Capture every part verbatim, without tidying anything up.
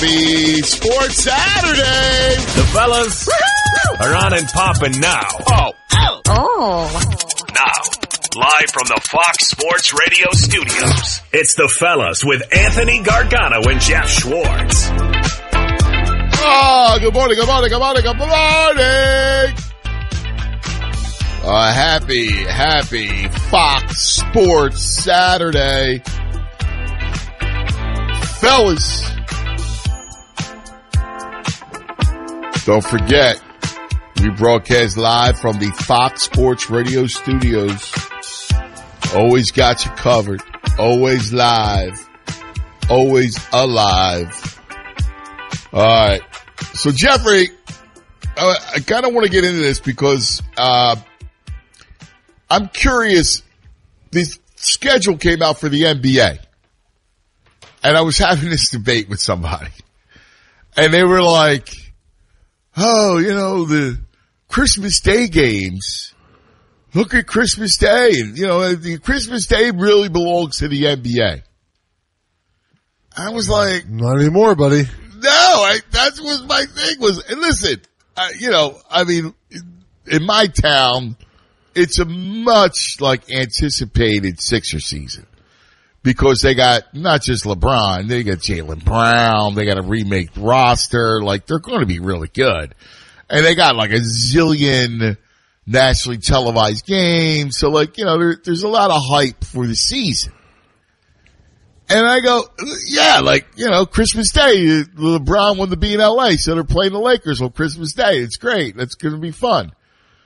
Happy Sports Saturday! The fellas Woo-hoo! Are on and popping now. Oh. Oh. Oh. Now, live from the Fox Sports Radio studios, it's the fellas with Anthony Gargano and Jeff Schwartz. Oh, good morning, good morning, good morning, good morning! Uh, happy, happy Fox Sports Saturday. Fellas, don't forget, we broadcast live from the Fox Sports Radio studios. Always got you covered. Always live. Always alive. All right. So, Jeffrey, I, I kind of want to get into this because uh, I'm curious. The schedule came out for the N B A. And I was having this debate with somebody. And they were like, oh, you know, the Christmas Day games. Look at Christmas Day. And, you know, the Christmas Day really belongs to the N B A. I was like, not anymore, buddy. No, I, that was my thing was, and listen, uh, you know, I mean, in my town, it's a much like anticipated Sixer season because they got not just LeBron, they got Jaylen Brown, they got a remake roster, like they're going to be really good. And they got like a zillion nationally televised games. So like, you know, there, there's a lot of hype for the season. And I go, yeah, like, you know, Christmas Day, LeBron won the B in L A, so they're playing the Lakers on Christmas Day. It's great. That's going to be fun.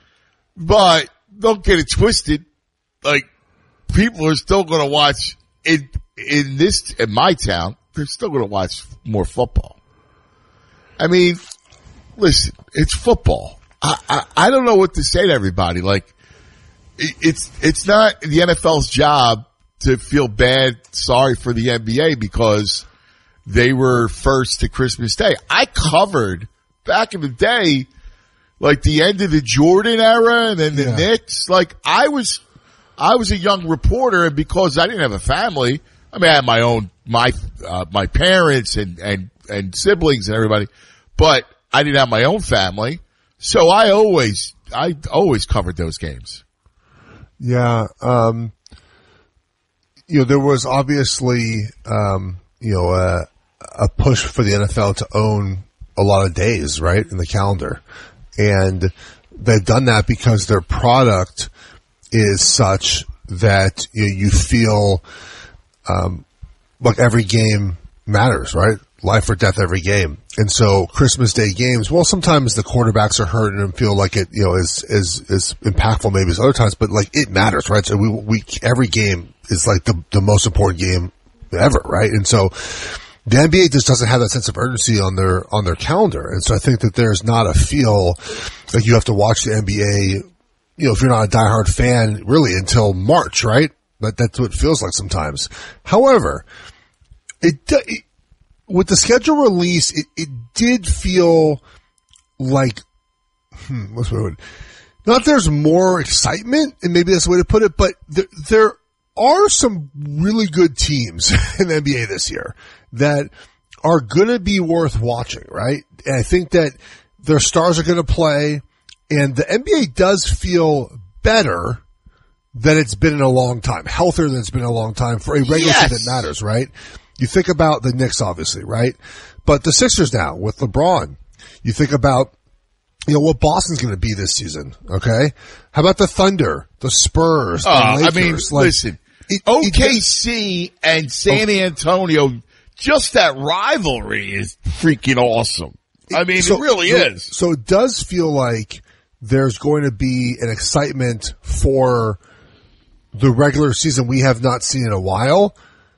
But don't get it twisted. Like, people are still going to watch it in this, in my town, they're still going to watch more football. I mean, listen, it's football. I, I, I don't know what to say to everybody. Like, it, it's, it's not the N F L's job to feel bad, sorry for the N B A because they were first to Christmas Day. I covered back in the day, like the end of the Jordan era and then the yeah. Knicks. Like I was, I was a young reporter, and because I didn't have a family, I mean, I had my own, my, uh, my parents and, and, and siblings and everybody, but I didn't have my own family. So I always, I always covered those games. Yeah. Um, You know, there was obviously, um, you know, a, a push for the N F L to own a lot of days, right, in the calendar. And they've done that because their product is such that you know, you feel um, like every game matters, right? Life or death every game. And so Christmas Day games, well, sometimes the quarterbacks are hurt and feel like it, you know, is, is, is impactful maybe as other times, but like it matters, right? So we, we, every game is like the, the most important game ever, right? And so the N B A just doesn't have that sense of urgency on their, on their calendar. And so I think that there's not a feel like you have to watch the N B A, you know, if you're not a diehard fan really until March, right? But that's what it feels like sometimes. However, it, it with the schedule release, it, it did feel like, hmm, what's the word? Not there's more excitement, and maybe that's the way to put it, but there, there are some really good teams in the N B A this year that are going to be worth watching, right? And I think that their stars are going to play, and the N B A does feel better than it's been in a long time, healthier than it's been in a long time for a regular yes. season that matters, right? You think about the Knicks, obviously, right? But the Sixers now with LeBron. You think about, you know, what Boston's going to be this season, okay? How about the Thunder, the Spurs, the uh, Lakers? I mean, like, listen, it, O K it, C and San Antonio, just that rivalry is freaking awesome. I mean, so, it really so, is. So it does feel like there's going to be an excitement for the regular season we have not seen in a while.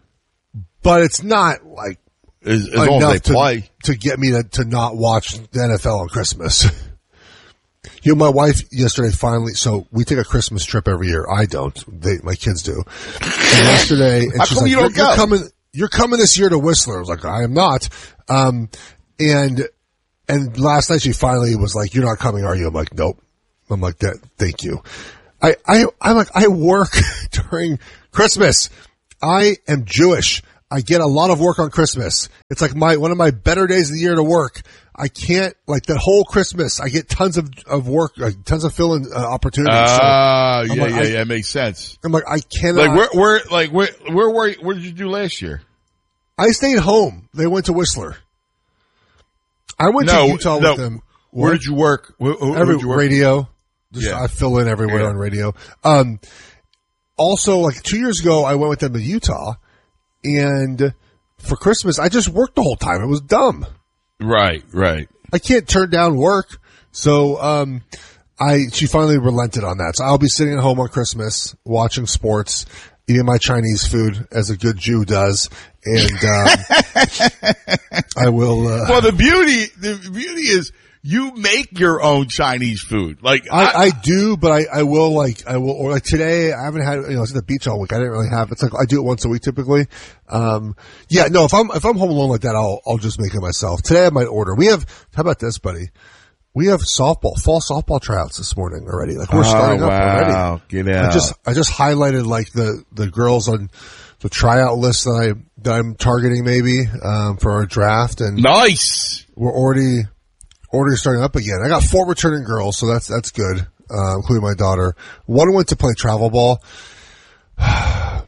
But it's not like as, as long as they to, play to get me to, to not watch the N F L on Christmas. You know, my wife yesterday finally, so we take a Christmas trip every year. I don't. They, my kids do. And yesterday, and How she's come like, you don't you're, go? you're coming, you're coming this year to Whistler. I was like, I am not. Um, and, and last night she finally was like, you're not coming, are you? I'm like, nope. I'm like, that, thank you. I, I, I'm like, I work during Christmas. I am Jewish. I get a lot of work on Christmas. It's like my, one of my better days of the year to work. I can't, like that whole Christmas, I get tons of, of work, like, tons of fill-in uh, opportunities. Ah, so yeah, like, yeah, I, yeah, makes sense. I'm like, I cannot. Like, where, where, like, where, where were you, what did you do last year? I stayed home. They went to Whistler. I went no, to Utah no. with them. Where did you work? Where, where, Every, did you work? Radio. Just, Yeah. I fill in everywhere Yeah. on radio. Um, also, like two years ago, I went with them to Utah, and for Christmas, I just worked the whole time. It was dumb. Right, right. I can't turn down work. So, um, I, she finally relented on that. So I'll be sitting at home on Christmas, watching sports, eating my Chinese food as a good Jew does. And, um, I will, uh, Well, the beauty, the beauty is you make your own Chinese food. Like, I, I do, but I, I will like, I will, or like today, I haven't had, you know, I was at the beach all week. I didn't really have, it's like, I do it once a week typically. Um, yeah, no, if I'm, if I'm home alone like that, I'll, I'll just make it myself. Today I might order. We have, how about this, buddy? We have softball, fall softball tryouts this morning already. Like we're oh, starting up already. wow. Get out. I just, I just highlighted like the, the girls on the tryout list that I, that I'm targeting maybe, um, for our draft, and nice. we're already, already starting up again. I got four returning girls, so that's, that's good, uh, including my daughter. One went to play travel ball. I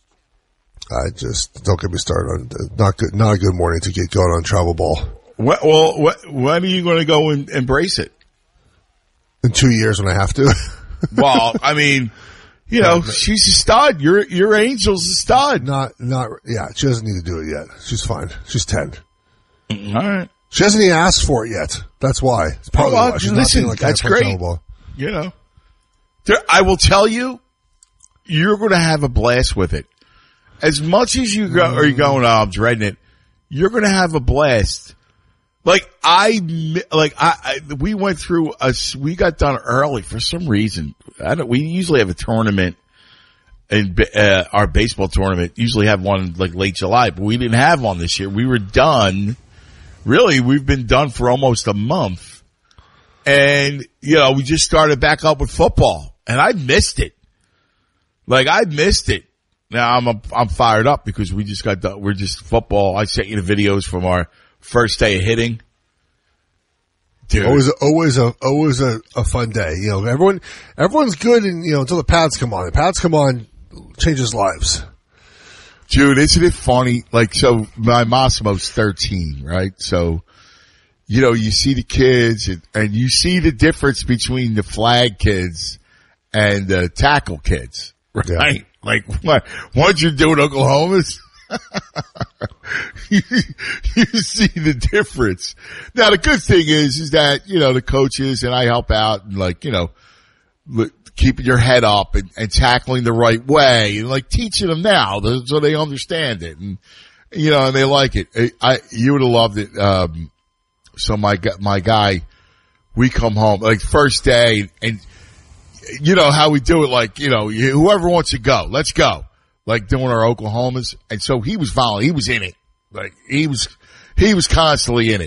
just, don't get me started on, not good, not a good morning to get going on travel ball. What, well, what, when are you going to go and embrace it? In two years when I have to. Well, I mean, you know, she's a stud. Your, your Angel's a stud. Not, not, yeah, she doesn't need to do it yet. She's fine. She's ten. All right. She hasn't even asked for it yet. That's why. It's probably Oh, well, why. She's listen, not like that's I play great. ball. You know, there, I will tell you, you're going to have a blast with it. As much as you go, are you going, oh, I'm dreading it. You're going to have a blast. Like I, like I, I, we went through a, we got done early for some reason. I don't, we usually have a tournament and, uh, our baseball tournament usually have one like late July, but we didn't have one this year. We were done. Really, we've been done for almost a month. And, you know, we just started back up with football and I missed it. Like I missed it. Now I'm, a, I'm fired up because we just got done. We're just football. I sent you the videos from our first day of hitting. Dude. Always, always a, always a, a fun day. You know, everyone, everyone's good and, you know, until the pads come on. The pads come on, changes lives. Dude, isn't it funny? Like, so my Massimo's thirteen, right? So, you know, you see the kids and, and you see the difference between the flag kids and the tackle kids, right? Yeah. Like, what, what you're doing, Oklahoma's? you, you see the difference. Now, the good thing is, is that, you know, the coaches and I help out and like, you know, keeping your head up and, and tackling the right way and like teaching them now so they understand it and, you know, and they like it. I, I you would have loved it. Um, so my, my guy, we come home like first day and you know how we do it. Like, you know, whoever wants to go, let's go. Like doing our Oklahomas. And so he was following, he was in it. Like he was, he was constantly in it.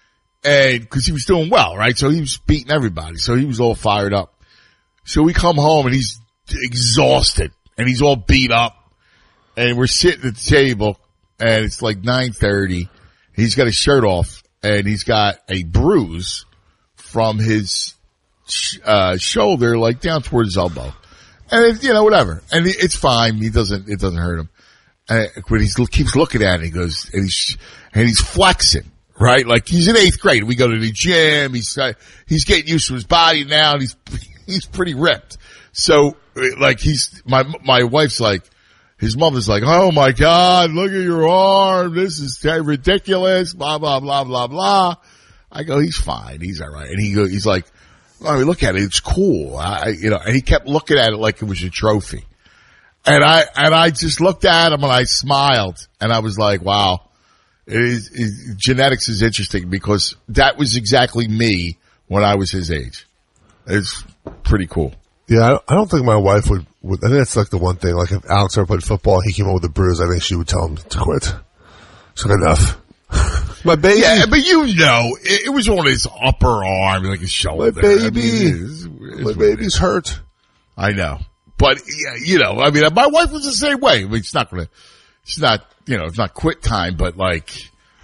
And cause he was doing well, right? So he was beating everybody. So he was all fired up. So we come home and he's exhausted and he's all beat up and we're sitting at the table and it's like nine thirty. He's got his shirt off and he's got a bruise from his, uh, shoulder, like down toward his elbow. And it, you know, whatever. And it's fine. He doesn't, it doesn't hurt him. And but he keeps looking at it. He goes, and he's, and he's flexing, right? Like he's in eighth grade. We go to the gym. He's, uh, he's getting used to his body now and he's, he's pretty ripped. So like he's, my, my wife's like, his mother's like, oh my God, look at your arm. This is ridiculous. Blah, blah, blah, blah, blah. I go, he's fine. He's all right. And he goes, he's like, I mean, look at it. It's cool. I, you know, and he kept looking at it like it was a trophy. And I, and I just looked at him and I smiled and I was like, wow, it is, it, genetics is interesting because that was exactly me when I was his age. It's pretty cool. Yeah, I don't think my wife would, would, I think that's like the one thing, like if Alex ever played football, he came up with a bruise, I think she would tell him to quit. It's like enough. My baby. Yeah, but you know, it, it was on his upper arm, like his shoulder. My baby. I mean, it's, it's my baby's hurt. I know. But, yeah, you know, I mean, my wife was the same way. I mean, it's not gonna, she's not, you know, it's not quit time, but like